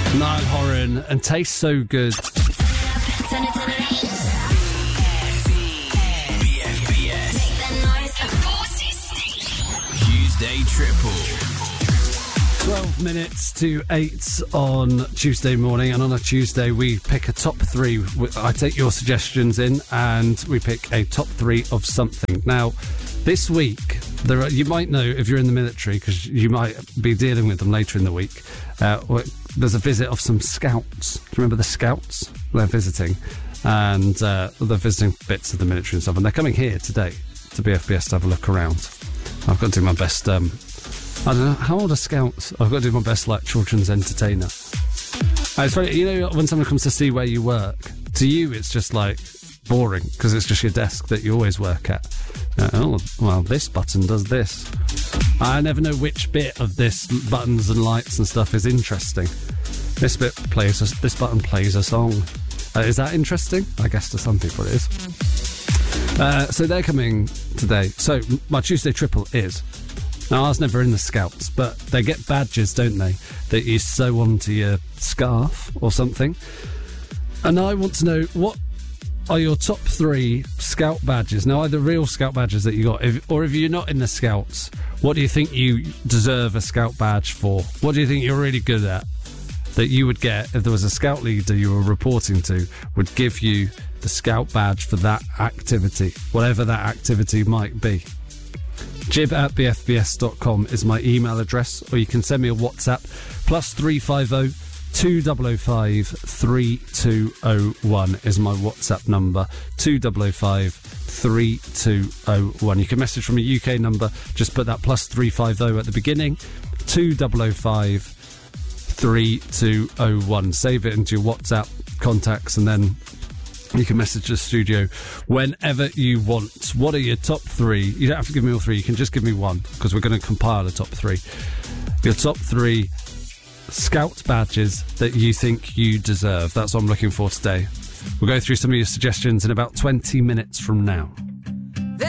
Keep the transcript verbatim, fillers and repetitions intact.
Niall Horan and Tastes So Good. Tuesday Triple. twelve minutes to eight on Tuesday morning, and on a Tuesday we pick a top three. I take your suggestions in and we pick a top three of something. Now, this week, there are, you might know if you're in the military, because you might be dealing with them later in the week, uh, there's a visit of some scouts. Do you remember the scouts? They're visiting, and uh, they're visiting bits of the military and stuff, and they're coming here today to B F B S to have a look around. I've got to do my best, um, I don't know, how old are scouts? I've got to do my best, like, children's entertainer. Uh, it's funny, you know, when someone comes to see where you work, to you it's just, like, boring, because it's just your desk that you always work at. Uh, oh, well, this button does this. I never know which bit of this buttons and lights and stuff is interesting. This bit plays, a, this button plays a song. Uh, is that interesting? I guess to some people it is. Uh, so they're coming today. So my Tuesday Triple is... Now, I was never in the Scouts, but they get badges, don't they, that you sew onto your scarf or something. And I want to know, what are your top three Scout badges? Now, either real Scout badges that you got, if, or if you're not in the Scouts, what do you think you deserve a Scout badge for? What do you think you're really good at that you would get if there was a Scout leader you were reporting to would give you the Scout badge for that activity, whatever that activity might be? jib at b f b s dot com is my email address, or you can send me a WhatsApp. Plus three five zero, two zero five, three two zero one is my WhatsApp number. two zero five, three two zero one. You can message from a U K number, just put that plus three five zero at the beginning. two zero five, three two zero one. Save it into your WhatsApp contacts, and then you can message the studio whenever you want. What are your top three? You don't have to give me all three. You can just give me one, because we're going to compile a top three. Your top three Scout badges that you think you deserve. That's what I'm looking for today. We'll go through some of your suggestions in about twenty minutes from now.